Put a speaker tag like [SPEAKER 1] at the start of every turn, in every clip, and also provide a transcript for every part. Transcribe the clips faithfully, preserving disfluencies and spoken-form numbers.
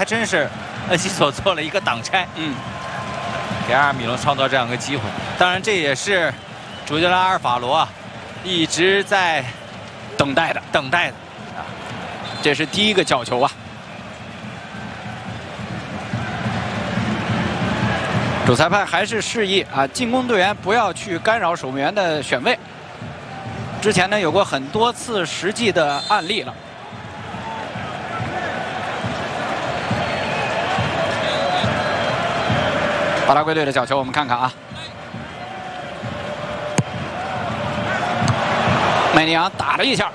[SPEAKER 1] 还真是恩西索做了一个挡拆，
[SPEAKER 2] 嗯，
[SPEAKER 1] 给阿尔米隆创造这样一个机会。当然，这也是主教练阿尔法罗啊一直在
[SPEAKER 2] 等待的，
[SPEAKER 1] 等待的。啊，
[SPEAKER 2] 这是第一个角球啊。主裁判还是示意啊，进攻队员不要去干扰守门员的选位。之前呢有过很多次实际的案例了。巴拉圭队的角球，我们看看啊。麦尼昂打了一下，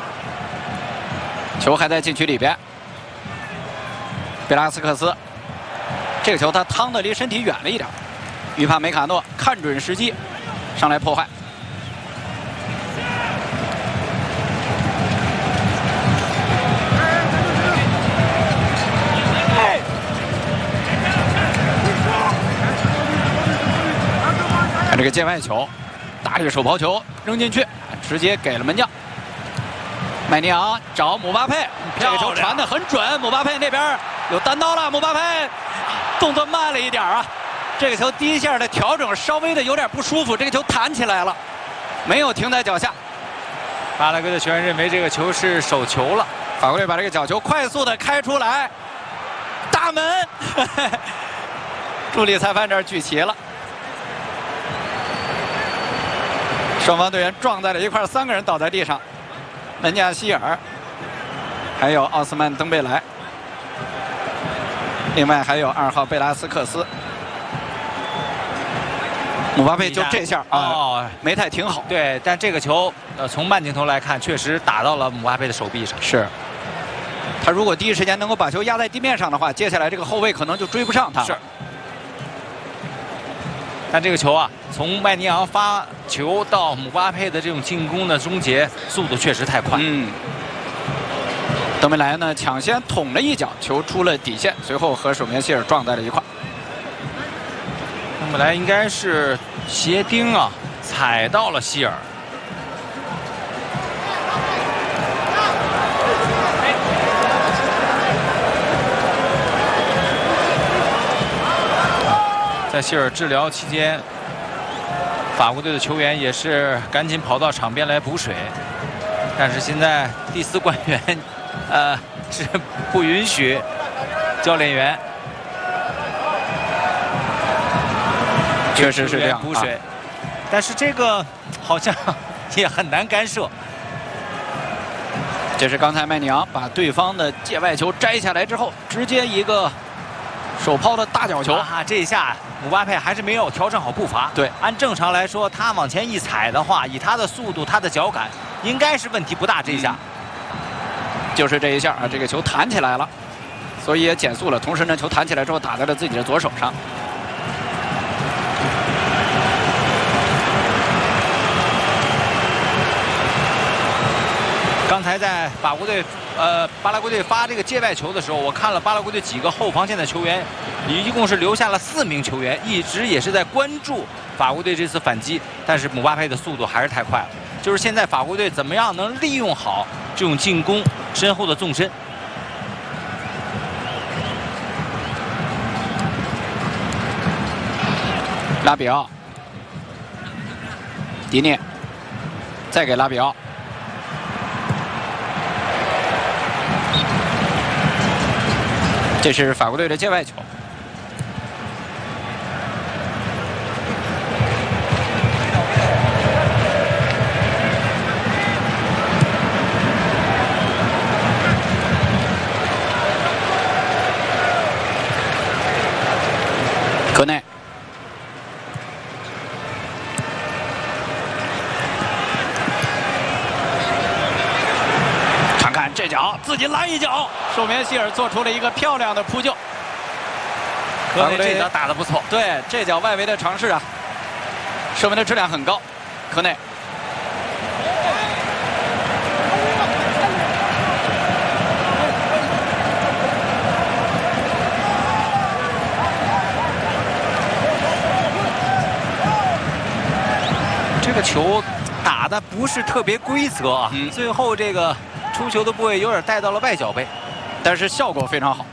[SPEAKER 2] 球还在禁区里边。贝拉斯克斯，这个球他趟的离身体远了一点，预判梅卡诺看准时机上来破坏。看这个界外球，大力手抛球扔进去，直接给了门将。麦尼昂找姆巴佩，这个球传得很准，姆巴佩那边有单刀了，姆巴佩动作慢了一点啊，这个球第一下的调整稍微的有点不舒服，这个球弹起来了，没有停在脚下。
[SPEAKER 1] 巴拉圭的球员认为这个球是手球了，
[SPEAKER 2] 法国队把这个角球快速的开出来，大门，助理裁判这儿聚齐了。双方队员撞在了一块，三个人倒在地上，门将希尔，还有奥斯曼登贝莱，另外还有二号贝拉斯克斯。姆巴佩就这下啊、哦，没太停好。
[SPEAKER 1] 对，但这个球呃从慢镜头来看，确实打到了姆巴佩的手臂上。
[SPEAKER 2] 是，他如果第一时间能够把球压在地面上的话，接下来这个后卫可能就追不上他了。
[SPEAKER 1] 是。但这个球啊，从麦尼昂发球到姆巴佩的这种进攻的终结，速度确实太快。
[SPEAKER 2] 嗯。登贝莱呢抢先捅了一脚，球出了底线，随后和守门员希尔撞在了一块。
[SPEAKER 1] 登贝莱应该是鞋钉啊踩到了希尔。在希尔治疗期间，法国队的球员也是赶紧跑到场边来补水，但是现在第四官员，呃，是不允许教练员，
[SPEAKER 2] 确实是这样
[SPEAKER 1] 补水，
[SPEAKER 2] 啊、
[SPEAKER 1] 但是这个好像也很难干涉。
[SPEAKER 2] 这是刚才麦尼昂把对方的界外球摘下来之后，直接一个手抛的大角球
[SPEAKER 1] 啊！这一下姆巴佩还是没有调整好步伐。
[SPEAKER 2] 对，
[SPEAKER 1] 按正常来说，他往前一踩的话，以他的速度、他的脚感，应该是问题不大。这一下，
[SPEAKER 2] 嗯、就是这一下啊，这个球弹起来了，所以也减速了。同时呢，球弹起来之后打在了自己的左手上。
[SPEAKER 1] 刚才在法国队。呃，巴拉圭队发这个界外球的时候，我看了巴拉圭队几个后防线的球员，一共是留下了四名球员，一直也是在关注法国队这次反击。但是姆巴佩的速度还是太快了，就是现在法国队怎么样能利用好这种进攻身后的纵深。
[SPEAKER 2] 拉比奥，迪涅，再给拉比奥。这是法国队的界外球，科内，看看这脚，自己来一脚。守门员希尔做出了一个漂亮的扑救，
[SPEAKER 1] 科内这脚打得不错。
[SPEAKER 2] 对，这脚外围的尝试啊，射门的质量很高。科内，
[SPEAKER 1] 这个球打的不是特别规则啊，嗯、最后这个出球的部位有点带到了外脚背。
[SPEAKER 2] 但是效果非常好。